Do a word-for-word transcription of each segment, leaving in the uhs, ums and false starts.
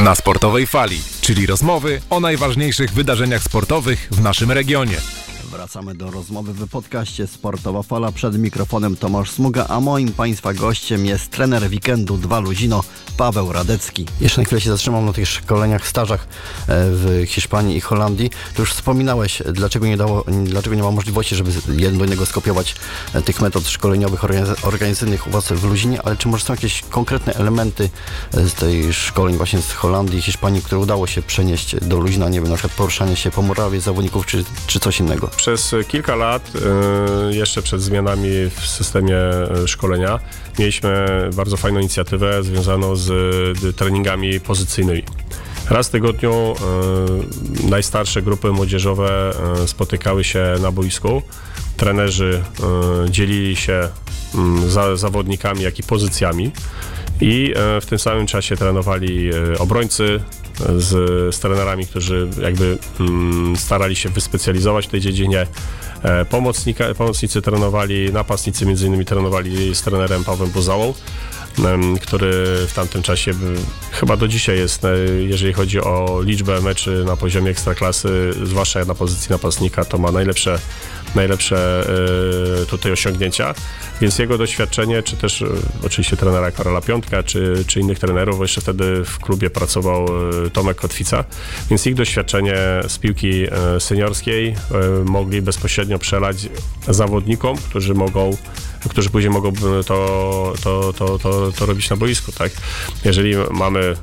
Na Sportowej Fali, czyli rozmowy o najważniejszych wydarzeniach sportowych w naszym regionie. Wracamy do rozmowy w podcaście Sportowa Fala. Przed mikrofonem Tomasz Smuga, a moim Państwa gościem jest trener Weekendu dwa Ludzino, Paweł Radecki. Jeszcze na chwilę się zatrzymam na tych szkoleniach, stażach w Hiszpanii i Holandii. Tu już wspominałeś, dlaczego nie, dało, dlaczego nie ma możliwości, żeby jeden do jednego skopiować tych metod szkoleniowych, organizacyjnych u Was w Luzinie, ale czy może są jakieś konkretne elementy z tej szkoleń właśnie z Holandii i Hiszpanii, które udało się przenieść do Luzina, nie wiem, na przykład poruszanie się po murawie zawodników, czy, czy coś innego? Przez kilka lat, jeszcze przed zmianami w systemie szkolenia, mieliśmy bardzo fajną inicjatywę związaną z treningami pozycyjnymi. Raz w tygodniu najstarsze grupy młodzieżowe spotykały się na boisku. Trenerzy dzielili się zawodnikami, jak i pozycjami i w tym samym czasie trenowali obrońcy z, z trenerami, którzy jakby mm, starali się wyspecjalizować w tej dziedzinie. E, pomocnika, pomocnicy trenowali, napastnicy między innymi trenowali z trenerem Pawłem Buzałą, e, który w tamtym czasie chyba do dzisiaj jest, e, jeżeli chodzi o liczbę meczy na poziomie ekstraklasy, zwłaszcza na pozycji napastnika, to ma najlepsze najlepsze y, tutaj osiągnięcia, więc jego doświadczenie, czy też y, oczywiście trenera Karola Piątka, czy, czy innych trenerów, bo jeszcze wtedy w klubie pracował y, Tomek Kotwica, więc ich doświadczenie z piłki y, seniorskiej y, mogli bezpośrednio przelać zawodnikom, którzy mogą którzy później mogą to, to, to, to, to robić na boisku, tak? Jeżeli mamy, y,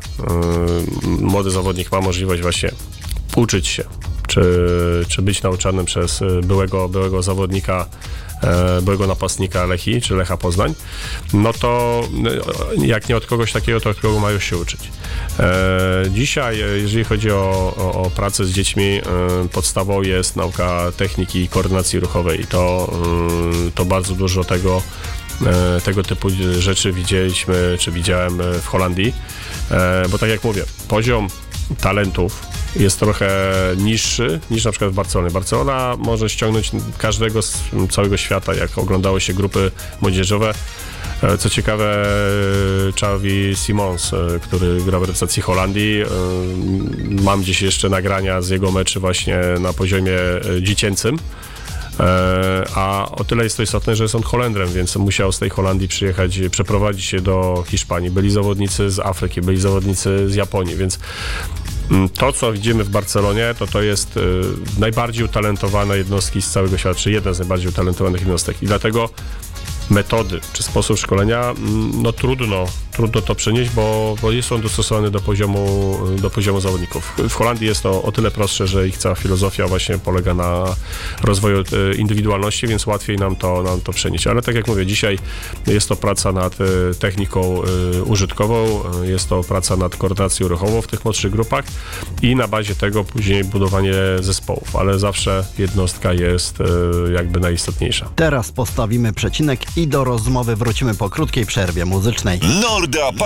młody zawodnik ma możliwość właśnie uczyć się, Czy, czy być nauczanym przez byłego, byłego zawodnika, e, byłego napastnika Lechii, czy Lecha Poznań, no to jak nie od kogoś takiego, to od kogo mają się uczyć. E, dzisiaj, jeżeli chodzi o, o, o pracę z dziećmi, e, podstawą jest nauka techniki i koordynacji ruchowej i to, e, to bardzo dużo tego, e, tego typu rzeczy widzieliśmy, czy widziałem w Holandii, e, bo tak jak mówię, poziom talentów jest trochę niższy niż na przykład w Barcelonie. Barcelona może ściągnąć każdego z całego świata, jak oglądało się grupy młodzieżowe. Co ciekawe, Xavi Simons, który gra w reprezentacji Holandii, mam gdzieś jeszcze nagrania z jego meczy właśnie na poziomie dziecięcym. A o tyle jest to istotne, że jest on Holendrem, więc musiał z tej Holandii przyjechać, przeprowadzić się do Hiszpanii. Byli zawodnicy z Afryki, byli zawodnicy z Japonii, więc to, co widzimy w Barcelonie, to to jest najbardziej utalentowane jednostki z całego świata, czy jedna z najbardziej utalentowanych jednostek i dlatego metody czy sposób szkolenia, no trudno, trudno to przenieść, bo, bo jest on dostosowany do poziomu, do poziomu zawodników. W Holandii jest to o tyle prostsze, że ich cała filozofia właśnie polega na rozwoju indywidualności, więc łatwiej nam to, nam to przenieść. Ale tak jak mówię, dzisiaj jest to praca nad techniką użytkową, jest to praca nad koordynacją ruchową w tych młodszych grupach i na bazie tego później budowanie zespołów, ale zawsze jednostka jest jakby najistotniejsza. Teraz postawimy przecinek i do rozmowy wrócimy po krótkiej przerwie muzycznej. Norda